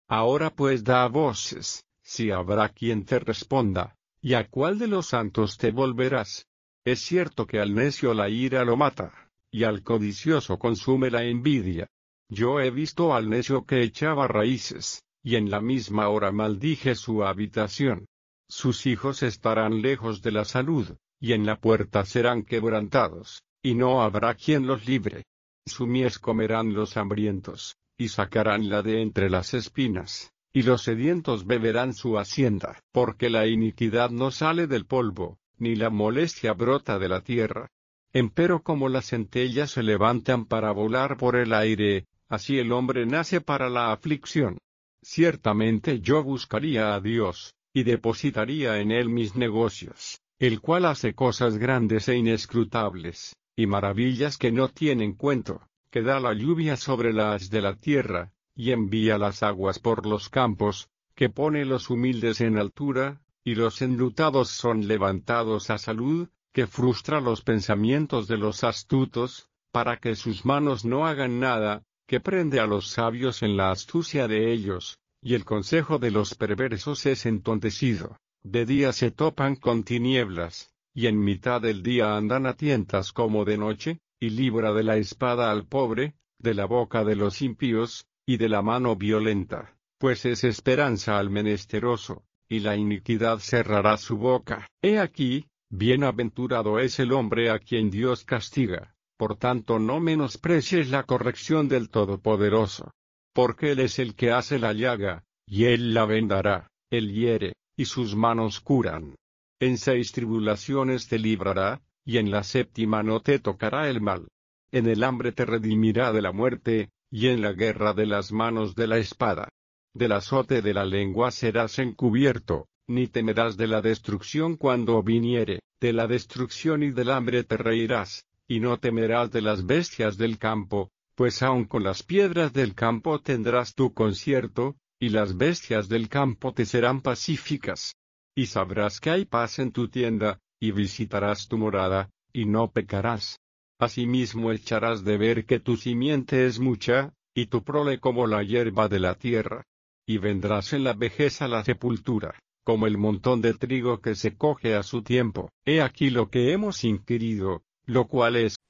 Ahora pues da voces, si habrá quien te responda, ¿y a cuál de los santos te volverás? Es cierto que al necio la ira lo mata, y al codicioso consume la envidia. Yo he visto al necio que echaba raíces, y en la misma hora maldije su habitación. Sus hijos estarán lejos de la salud, y en la puerta serán quebrantados, y no habrá quien los libre. Su mies comerán los hambrientos, y sacaránla de entre las espinas, y los sedientos beberán su hacienda, porque la iniquidad no sale del polvo, ni la molestia brota de la tierra. Empero como las centellas se levantan para volar por el aire, así el hombre nace para la aflicción. Ciertamente yo buscaría a Dios, y depositaría en él mis negocios, el cual hace cosas grandes e inescrutables, y maravillas que no tienen cuento, que da la lluvia sobre la haz de la tierra, y envía las aguas por los campos, que pone los humildes en altura, y los enlutados son levantados a salud, que frustra los pensamientos de los astutos, para que sus manos no hagan nada, que prende a los sabios en la astucia de ellos, y el consejo de los perversos es entontecido. De día se topan con tinieblas, y en mitad del día andan a tientas como de noche, y libra de la espada al pobre, de la boca de los impíos, y de la mano violenta, pues es esperanza al menesteroso, y la iniquidad cerrará su boca. He aquí, bienaventurado es el hombre a quien Dios castiga, por tanto no menosprecies la corrección del Todopoderoso. Porque Él es el que hace la llaga, y Él la vendará, Él hiere, y sus manos curan. En 6 tribulaciones te librará, y en la 7ª no te tocará el mal. En el hambre te redimirá de la muerte, y en la guerra de las manos de la espada. Del azote de la lengua serás encubierto, ni temerás de la destrucción cuando viniere, de la destrucción y del hambre te reirás, y no temerás de las bestias del campo, pues aun con las piedras del campo tendrás tu concierto, y las bestias del campo te serán pacíficas. Y sabrás que hay paz en tu tienda, y visitarás tu morada, y no pecarás. Asimismo echarás de ver que tu simiente es mucha, y tu prole como la hierba de la tierra. Y vendrás en la vejez a la sepultura, como el montón de trigo que se coge a su tiempo. He aquí lo que hemos inquirido, lo cual es